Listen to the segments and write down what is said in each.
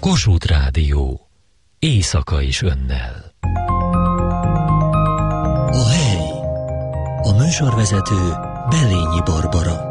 Kossuth Rádió. Éjszaka is önnel. A hely. A műsorvezető Belényi Barbara.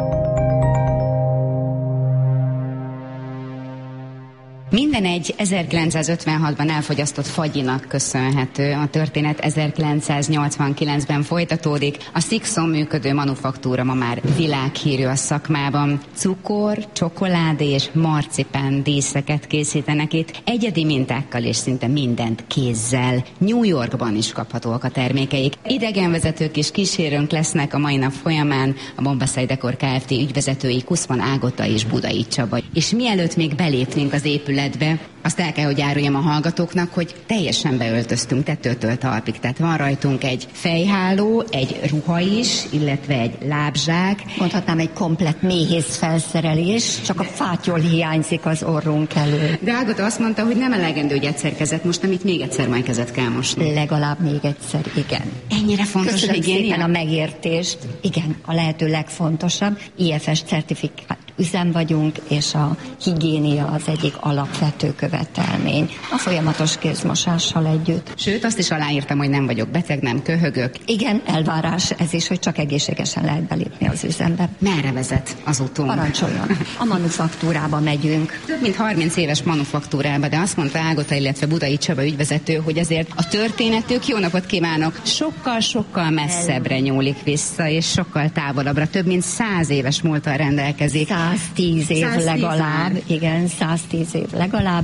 Minden egy 1956-ban elfogyasztott fagyinak köszönhető. A történet 1989-ben folytatódik. A Szikszon működő manufaktúra ma már világhírű a szakmában. Cukor, csokoládé és marcipán díszeket készítenek itt, egyedi mintákkal és szinte mindent kézzel. New Yorkban is kaphatóak a termékeik. Idegenvezetők és kísérőnk lesznek a mai nap folyamán, a Bombaszai Dekor Kft. Ügyvezetői Kuszman Ágota és Budai Csaba. És mielőtt még belépnénk az épületbe, azt el kell, hogy áruljam a hallgatóknak, hogy teljesen beöltöztünk tetőtől talpig. Tehát van rajtunk egy fejháló, egy ruha is, illetve egy lábzsák. Mondhatnám egy komplett méhész felszerelés, csak a fátyol hiányzik az orrunk elől. De Ágota azt mondta, hogy nem elegendő, hogy egyszer kezet most, amit még egyszer majd kezet kell mosni. Legalább még egyszer, igen. Ennyire fontos Köszönöm a higiénia? szépen a megértést. Igen, a lehető legfontosabb. IFS certifikált üzem vagyunk, és a higiénia az egyik alapvető követelmény. A folyamatos kézmosással együtt. Sőt, azt is aláírtam, hogy nem vagyok beteg, nem köhögök. Igen, elvárás ez is, hogy csak egészségesen lehet belépni az üzembe. Merre vezet az utunk? Parancsoljon. A manufaktúrába megyünk. Több mint 30 éves manufaktúrába, de azt mondta Ágota, illetve Budai Csaba ügyvezető, hogy azért a történetük, jó napot kívánok, sokkal-sokkal messzebbre nyúlik vissza, és sokkal távolabbra, több mint 100 éves múlttal rendelkezik. 110 év 110 legalább, igen, 110 év legalább.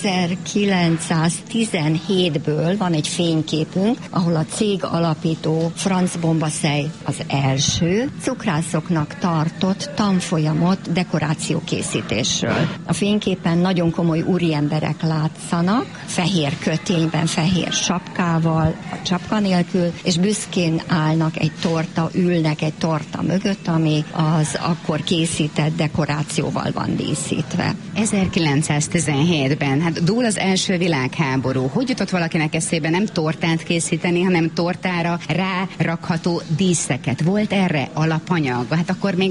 1917-ből van egy fényképünk, ahol a cég alapító Franz Bombaszej az első cukrászoknak tartott tanfolyamot dekorációkészítésről. A fényképen nagyon komoly úriemberek látszanak, fehér kötényben, fehér sapkával, a csapka nélkül, és büszkén állnak egy torta, ülnek egy torta mögött, ami az akkor készített dekorációval van díszítve. 1917-ben, hát dúl az első világháború. Hogy jutott valakinek eszébe nem tortát készíteni, hanem tortára rárakható díszeket? Volt erre alapanyag? Hát akkor még